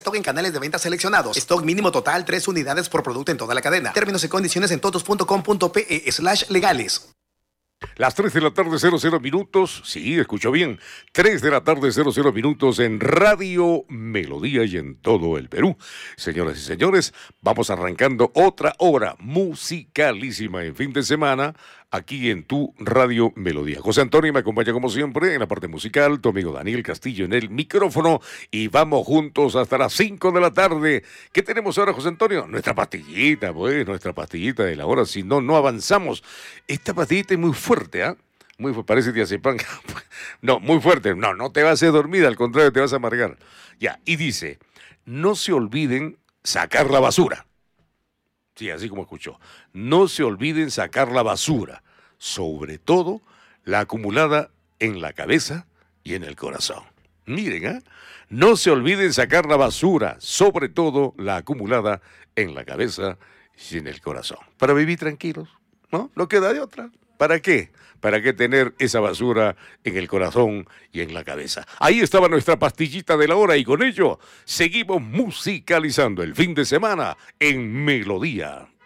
Stock en canales de venta seleccionados. Stock mínimo total 3 unidades por producto en toda la cadena. Términos y condiciones en todos.com.pe/legales. Las 3 de la tarde, 00 minutos. Sí, escucho bien. 3 de la tarde, 00 minutos en Radio Melodía y en todo el Perú. Señoras y señores, vamos arrancando otra hora musicalísima en fin de semana aquí en tu Radio Melodía. José Antonio me acompaña como siempre en la parte musical, tu amigo Daniel Castillo en el micrófono y vamos juntos hasta las 5 de la tarde. ¿Qué tenemos ahora, José Antonio? Nuestra pastillita, pues, nuestra pastillita de la hora, si no, no avanzamos. Esta pastillita es muy fuerte, ¿ah? Muy fuerte, parece diazepam. No, muy fuerte, no te vas a hacer dormir, al contrario, te vas a amargar. Ya, y dice, no se olviden sacar la basura. Sí, así como escuchó. No se olviden sacar la basura, sobre todo la acumulada en la cabeza y en el corazón. Miren, ¿eh? No se olviden sacar la basura, sobre todo la acumulada en la cabeza y en el corazón. Para vivir tranquilos, ¿no? No queda de otra. ¿Para qué? ¿Para qué tener esa basura en el corazón y en la cabeza? Ahí estaba nuestra pastillita de la hora y con ello seguimos musicalizando el fin de semana en Melodía.